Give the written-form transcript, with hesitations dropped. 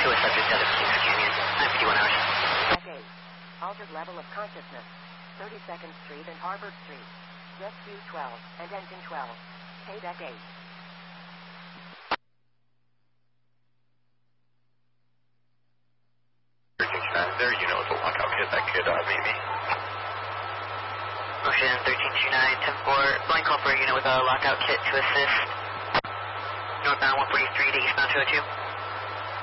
2 subject out of 6 Canyon, 951 hours. Deck 8, altered level of consciousness, 32nd Street and Harvard Street. Rescue 12 and engine 12. Pay deck 8. There, you know it's a lockout kit that could meet me. Motion 1329, 10-4, blind call for a unit with a lockout kit to assist. Northbound 143 to eastbound 202.